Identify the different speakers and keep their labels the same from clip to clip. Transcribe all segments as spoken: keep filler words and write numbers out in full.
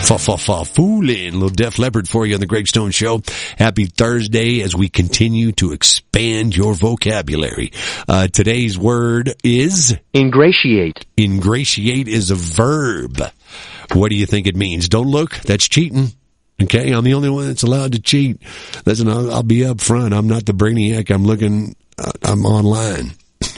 Speaker 1: Fa-fa-fa-foolin'. Little Def Leppard for you on the Greg Stone Show. Happy Thursday as we continue to expand your vocabulary. Uh, today's word is...
Speaker 2: ingratiate.
Speaker 1: Ingratiate is a verb. What do you think it means? Don't look. That's cheating. Okay, I'm the only one that's allowed to cheat. Listen, I'll, I'll be up front. I'm not the brainiac. I'm looking, uh, I'm online.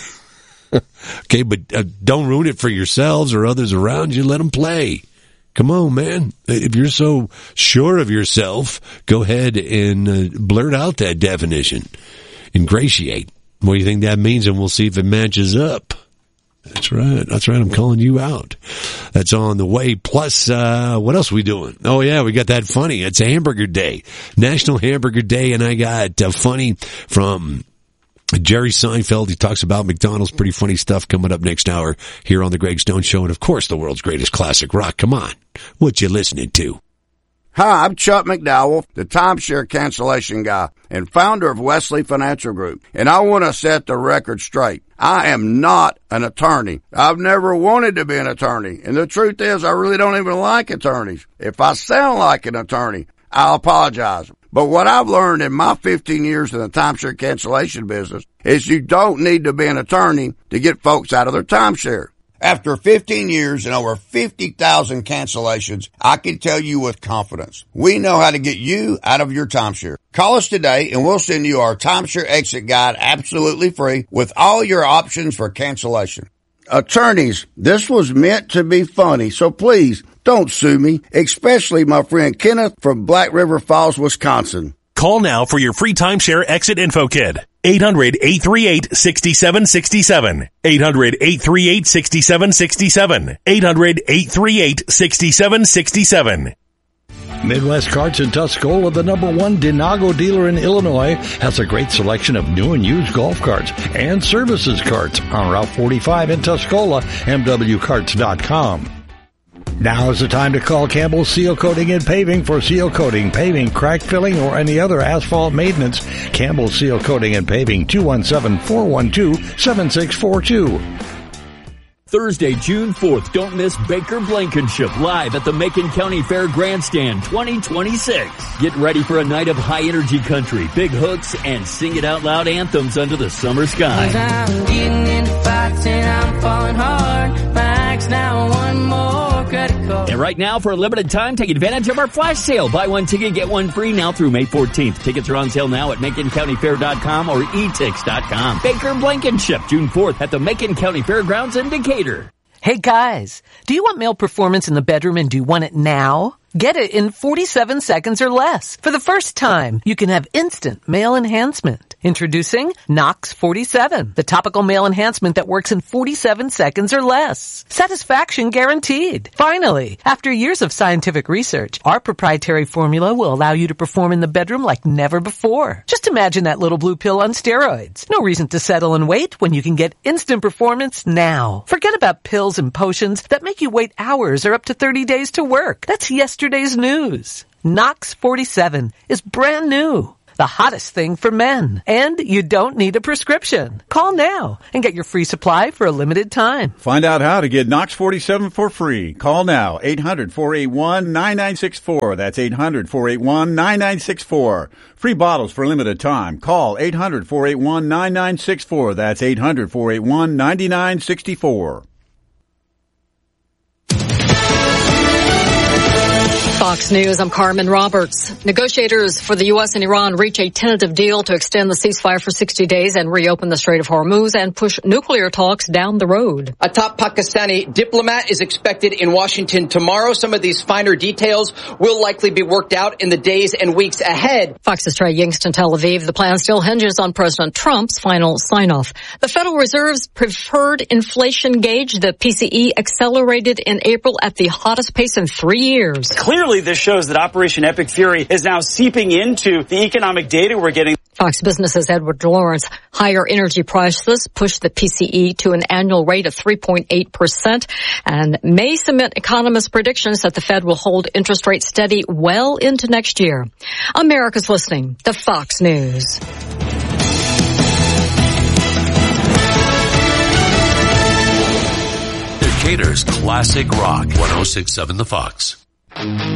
Speaker 1: Okay, but uh, don't ruin it for yourselves or others around you. Let them play. Come on, man. If you're so sure of yourself, go ahead and uh, blurt out that definition. Ingratiate. What do you think that means? And we'll see if it matches up. That's right. That's right. I'm calling you out. That's on the way. Plus, uh, what else are we doing? Oh, yeah, we got that funny. It's Hamburger Day, National Hamburger Day, and I got uh, funny from Jerry Seinfeld. He talks about McDonald's. Pretty funny stuff coming up next hour here on the Greg Stone Show. And, of course, the world's greatest classic rock. Come on. What you listening to?
Speaker 3: Hi, I'm Chuck McDowell, the timeshare cancellation guy and founder of Wesley Financial Group. And I want to set the record straight. I am not an attorney. I've never wanted to be an attorney. And the truth is, I really don't even like attorneys. If I sound like an attorney, I'll apologize. But what I've learned in my fifteen years in the timeshare cancellation business is you don't need to be an attorney to get folks out of their timeshare. After fifteen years and over fifty thousand cancellations, I can tell you with confidence, we know how to get you out of your timeshare. Call us today and we'll send you our timeshare exit guide absolutely free with all your options for cancellation. Attorneys, this was meant to be funny, so please don't sue me, especially my friend Kenneth from Black River Falls, Wisconsin.
Speaker 4: Call now for your free timeshare exit info kit. eight hundred, eight three eight, six seven six seven. eight hundred, eight three eight, six seven six seven. eight hundred, eight three eight, six seven six seven.
Speaker 5: Midwest Carts in Tuscola, the number one Denago dealer in Illinois, has a great selection of new and used golf carts and services carts on Route forty-five in Tuscola, m w carts dot com. Now is the time to call Campbell Seal Coating and Paving for seal coating, paving, crack filling, or any other asphalt maintenance. Campbell Seal Coating and Paving, two one seven, four one two, seven six four two.
Speaker 6: Thursday, June fourth, don't miss Baker Blankenship live at the Macon County Fair Grandstand twenty twenty-six. Get ready for a night of high-energy country, big hooks, and sing it out loud anthems under the summer sky.
Speaker 7: I'm getting into fights and I'm falling hard. My ex now one more credit card.
Speaker 6: And right now, for a limited time, take advantage of our flash sale. Buy one ticket, get one free now through May fourteenth. Tickets are on sale now at macon county fair dot com or e tix dot com. Baker Blankenship, June fourth at the Macon County Fairgrounds in Decatur.
Speaker 8: Hey guys, do you want male performance in the bedroom and do you want it now? Get it in forty-seven seconds or less. For the first time, you can have instant male enhancement. Introducing Nox forty-seven, the topical male enhancement that works in forty-seven seconds or less. Satisfaction guaranteed. Finally, after years of scientific research, our proprietary formula will allow you to perform in the bedroom like never before. Just imagine that little blue pill on steroids. No reason to settle and wait when you can get instant performance now. Forget about pills and potions that make you wait hours or up to thirty days to work. That's yesterday's news. Nox forty-seven is brand new. The hottest thing for men. And you don't need a prescription. Call now and get your free supply for a limited time.
Speaker 9: Find out how to get Nox forty-seven for free. Call now, eight hundred, four eight one, nine nine six four. That's eight hundred, four eight one, nine nine six four. Free bottles for a limited time. Call eight hundred, four eight one, nine nine six four. That's eight hundred, four eight one, nine nine six four.
Speaker 10: Fox News, I'm Carmen Roberts. Negotiators for the U S and Iran reach a tentative deal to extend the ceasefire for sixty days and reopen the Strait of Hormuz and push nuclear talks down the road.
Speaker 11: A top Pakistani diplomat is expected in Washington tomorrow. Some of these finer details will likely be worked out in the days and weeks ahead.
Speaker 10: Fox's Trey Yingst, Tel Aviv. The plan still hinges on President Trump's final sign-off. The Federal Reserve's preferred inflation gauge, the P C E, accelerated in April at the hottest pace in three years.
Speaker 12: Clearly, this shows that Operation Epic Fury is now seeping into the economic data we're getting.
Speaker 10: Fox Business's Edward Lawrence. Higher energy prices pushed the P C E to an annual rate of three point eight percent and may cement economists' predictions that the Fed will hold interest rates steady well into next year. America's listening to Fox News.
Speaker 1: Decatur's Classic Rock, one oh six point seven The Fox.